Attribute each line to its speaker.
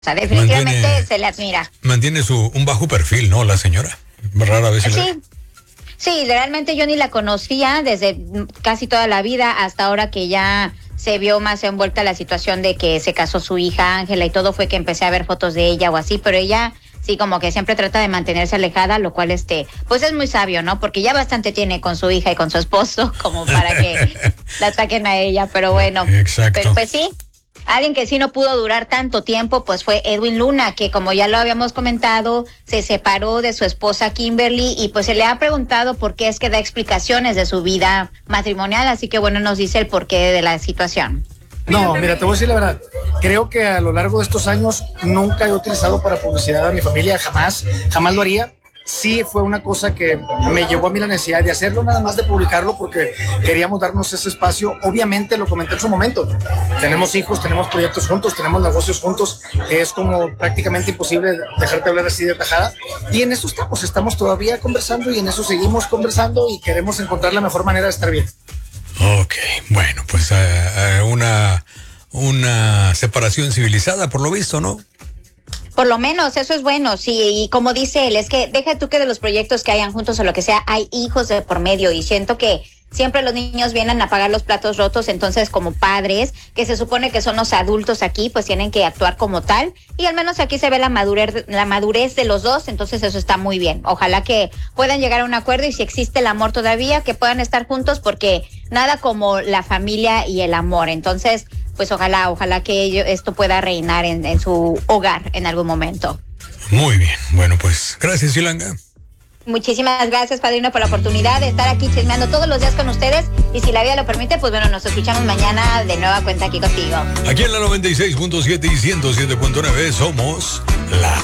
Speaker 1: sea, definitivamente se le admira.
Speaker 2: Mantiene un bajo perfil, ¿no? La señora. Rara vez se le...
Speaker 1: Sí, realmente yo ni la conocía desde casi toda la vida hasta ahora que ya se vio más envuelta la situación de que se casó su hija Ángela y todo, fue que empecé a ver fotos de ella o así, pero ella sí como que siempre trata de mantenerse alejada, lo cual pues es muy sabio, ¿no? Porque ya bastante tiene con su hija y con su esposo como para que la ataquen a ella, pero bueno.
Speaker 2: Exacto.
Speaker 1: Pero pues sí. Alguien que sí no pudo durar tanto tiempo, pues fue Edwin Luna, que como ya lo habíamos comentado, se separó de su esposa Kimberly y pues se le ha preguntado por qué es que da explicaciones de su vida matrimonial, así que bueno, nos dice el porqué de la situación.
Speaker 3: No, mira, te voy a decir la verdad. Creo que a lo largo de estos años nunca he utilizado para publicidad a mi familia, jamás lo haría. Sí fue una cosa que me llevó a mí la necesidad de hacerlo, nada más de publicarlo, porque queríamos darnos ese espacio. Obviamente lo comenté en su momento, tenemos hijos, tenemos proyectos juntos, tenemos negocios juntos, es como prácticamente imposible dejarte hablar así de tajada, y en eso estamos todavía conversando y en eso seguimos conversando y queremos encontrar la mejor manera de estar bien.
Speaker 2: Ok, bueno, pues una separación civilizada por lo visto, ¿no?
Speaker 1: Por lo menos, eso es bueno, sí, y como dice él, es que deja tú que de los proyectos que hayan juntos o lo que sea, hay hijos de por medio, y siento que siempre los niños vienen a pagar los platos rotos, entonces como padres, que se supone que son los adultos aquí, pues tienen que actuar como tal, y al menos aquí se ve la madurez de los dos, entonces eso está muy bien. Ojalá que puedan llegar a un acuerdo y si existe el amor todavía, que puedan estar juntos, porque nada como la familia y el amor, entonces pues ojalá que esto pueda reinar en su hogar en algún momento.
Speaker 2: Muy bien, bueno pues gracias Yolanda.
Speaker 1: Muchísimas gracias, padrino, por la oportunidad de estar aquí chismeando todos los días con ustedes, y si la vida lo permite, pues bueno, nos escuchamos mañana de nueva cuenta aquí contigo.
Speaker 2: Aquí en la 96.7 y 107.9 somos la